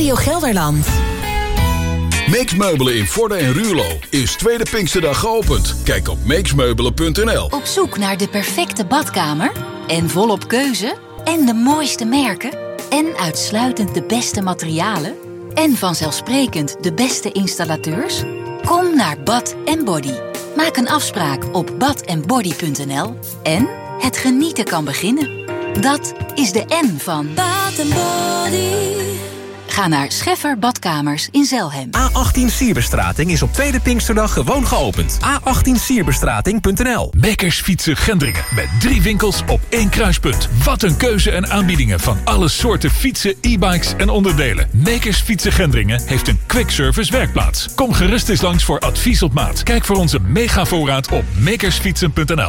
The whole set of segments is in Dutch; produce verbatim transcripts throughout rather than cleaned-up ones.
Radio Gelderland. Meeks Meubelen in Vorden en Ruurlo is tweede Pinksterdag geopend. Kijk op meeksmeubelen punt n l. Op zoek naar de perfecte badkamer? En volop keuze? En de mooiste merken? En uitsluitend de beste materialen? En vanzelfsprekend de beste installateurs? Kom naar Bath and Body. Maak een afspraak op bath and body punt n l. En het genieten kan beginnen. Dat is de N van Bath and Body. Ga naar Scheffer Badkamers in Zelhem. A achttien Sierbestrating is op tweede Pinksterdag gewoon geopend. A achttien sierbestrating punt n l. Makers Fietsen Gendringen met drie winkels op één kruispunt. Wat een keuze en aanbiedingen van alle soorten fietsen, e-bikes en onderdelen. Makers Fietsen Gendringen heeft een quick service werkplaats. Kom gerust eens langs voor advies op maat. Kijk voor onze megavoorraad op makersfietsen punt n l.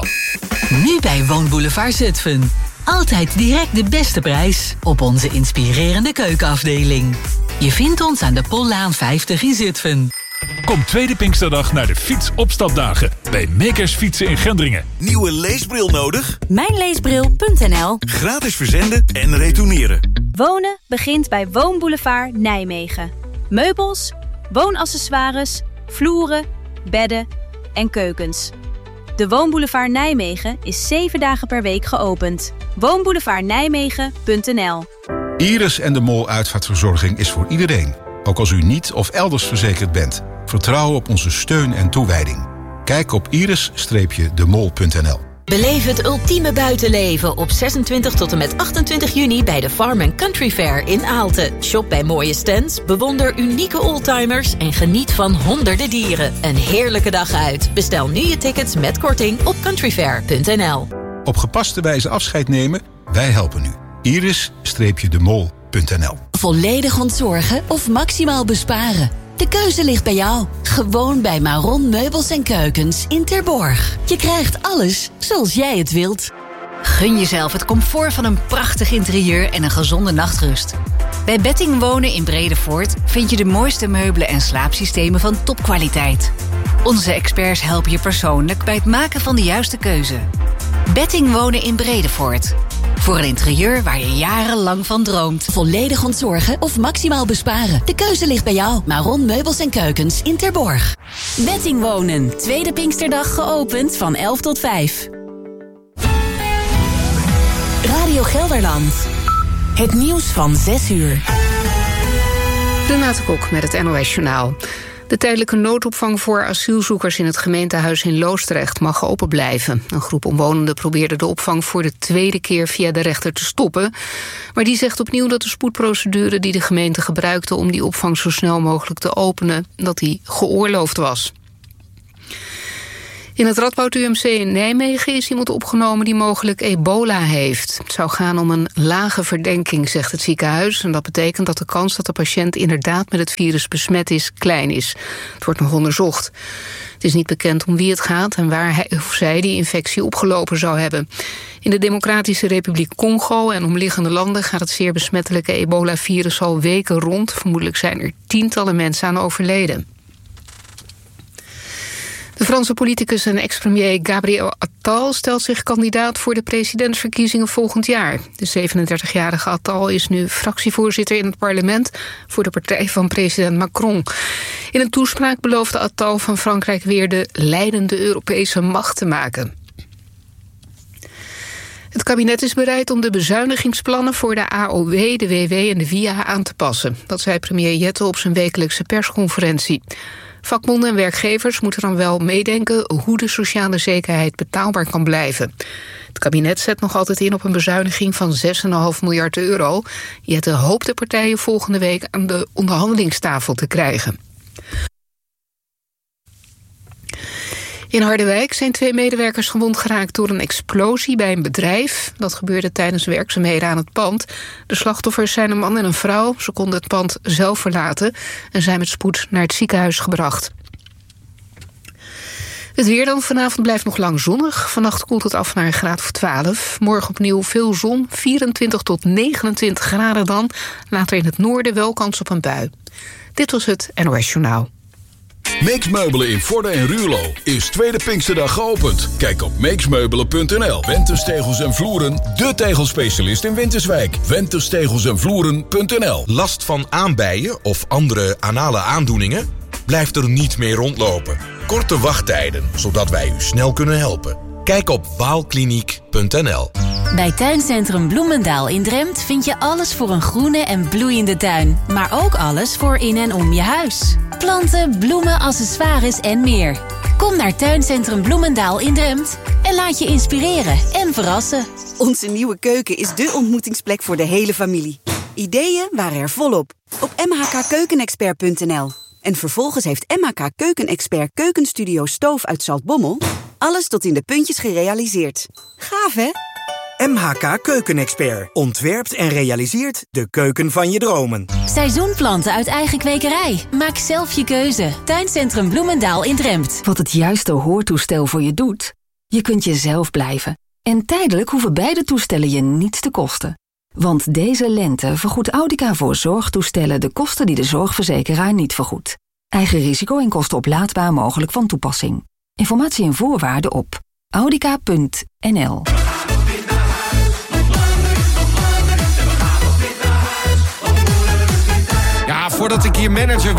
Nu bij Woonboulevard Zutphen. Altijd direct de beste prijs op onze inspirerende keukenafdeling. Je vindt ons aan de Pollaan vijftig in Zutphen. Kom tweede Pinksterdag naar de fietsopstapdagen bij Makers Fietsen in Gendringen. Nieuwe leesbril nodig? Mijnleesbril punt n l. Gratis verzenden en retourneren. Wonen begint bij Woonboulevard Nijmegen. Meubels, woonaccessoires, vloeren, bedden en keukens. De Woonboulevard Nijmegen is zeven dagen per week geopend. woonboulevard nijmegen punt n l. Iris en de Mol Uitvaartverzorging is voor iedereen. Ook als u niet of elders verzekerd bent. Vertrouw op onze steun en toewijding. Kijk op iris de mol punt n l. Beleef het ultieme buitenleven op zesentwintig tot en met achtentwintig juni bij de Farm and Country Fair in Aalten. Shop bij mooie stands, bewonder unieke oldtimers en geniet van honderden dieren. Een heerlijke dag uit. Bestel nu je tickets met korting op countryfair punt n l. Op gepaste wijze afscheid nemen? Wij helpen u. iris de mol punt n l. Volledig ontzorgen of maximaal besparen? De keuze ligt bij jou. Gewoon bij Maron Meubels en Keukens in Terborg. Je krijgt alles zoals jij het wilt. Gun jezelf het comfort van een prachtig interieur en een gezonde nachtrust. Bij Betting Wonen in Bredevoort vind je de mooiste meubelen en slaapsystemen van topkwaliteit. Onze experts helpen je persoonlijk bij het maken van de juiste keuze. Betting Wonen in Bredevoort. Voor een interieur waar je jarenlang van droomt. Volledig ontzorgen of maximaal besparen? De keuze ligt bij jou. Maron Meubels en Keukens in Terborg. Betting Wonen. Tweede Pinksterdag geopend van elf tot vijf. Radio Gelderland. Het nieuws van zes uur. Renate Kok met het N O S Journaal. De tijdelijke noodopvang voor asielzoekers in het gemeentehuis in Loosdrecht mag open blijven. Een groep omwonenden probeerde de opvang voor de tweede keer via de rechter te stoppen. Maar die zegt opnieuw dat de spoedprocedure die de gemeente gebruikte om die opvang zo snel mogelijk te openen, dat die geoorloofd was. In het Radboud U M C in Nijmegen is iemand opgenomen die mogelijk ebola heeft. Het zou gaan om een lage verdenking, zegt het ziekenhuis. En dat betekent dat de kans dat de patiënt inderdaad met het virus besmet is, klein is. Het wordt nog onderzocht. Het is niet bekend om wie het gaat en waar hij of zij die infectie opgelopen zou hebben. In de Democratische Republiek Congo en omliggende landen gaat het zeer besmettelijke ebola-virus al weken rond. Vermoedelijk zijn er tientallen mensen aan overleden. De Franse politicus en ex-premier Gabriel Attal stelt zich kandidaat voor de presidentsverkiezingen volgend jaar. De zevenendertigjarige Attal is nu fractievoorzitter in het parlement voor de partij van president Macron. In een toespraak beloofde Attal van Frankrijk weer de leidende Europese macht te maken. Het kabinet is bereid om de bezuinigingsplannen voor de A O W, de W W en de V I A aan te passen. Dat zei premier Jette op zijn wekelijkse persconferentie. Vakbonden en werkgevers moeten dan wel meedenken hoe de sociale zekerheid betaalbaar kan blijven. Het kabinet zet nog altijd in op een bezuiniging van zes komma vijf miljard euro. Jette hoopt de partijen volgende week aan de onderhandelingstafel te krijgen. In Harderwijk zijn twee medewerkers gewond geraakt door een explosie bij een bedrijf. Dat gebeurde tijdens werkzaamheden aan het pand. De slachtoffers zijn een man en een vrouw. Ze konden het pand zelf verlaten en zijn met spoed naar het ziekenhuis gebracht. Het weer dan. Vanavond blijft nog lang zonnig. Vannacht koelt het af naar een graad of twaalf. Morgen opnieuw veel zon, vierentwintig tot negenentwintig graden dan. Later in het noorden wel kans op een bui. Dit was het N O S Journaal. Meeks Meubelen in Vorden en Ruurlo is tweede Pinksterdag geopend. Kijk op meeksmeubelen punt n l. Wenters Tegels en Vloeren, de tegelspecialist in Winterswijk. wenters tegels en vloeren punt n l. Last van aanbijen of andere anale aandoeningen? Blijft er niet meer rondlopen. Korte wachttijden, zodat wij u snel kunnen helpen. Kijk op waalkliniek punt n l. Bij Tuincentrum Bloemendaal in Drempt vind je alles voor een groene en bloeiende tuin. Maar ook alles voor in en om je huis. Planten, bloemen, accessoires en meer. Kom naar Tuincentrum Bloemendaal in Drempt en laat je inspireren en verrassen. Onze nieuwe keuken is dé ontmoetingsplek voor de hele familie. Ideeën waren er volop op m h k keukenexpert punt n l. En vervolgens heeft M H K Keukenexpert Keukenstudio Stoof uit Zaltbommel alles tot in de puntjes gerealiseerd. Gaaf, hè? M H K Keukenexpert ontwerpt en realiseert de keuken van je dromen. Seizoenplanten uit eigen kwekerij. Maak zelf je keuze. Tuincentrum Bloemendaal in Drempt. Wat het juiste hoortoestel voor je doet? Je kunt jezelf blijven. En tijdelijk hoeven beide toestellen je niets te kosten. Want deze lente vergoedt Audica voor zorgtoestellen de kosten die de zorgverzekeraar niet vergoedt. Eigen risico en kosten oplaadbaar mogelijk van toepassing. Informatie en voorwaarden op audica punt n l. Ja, voordat ik hier manager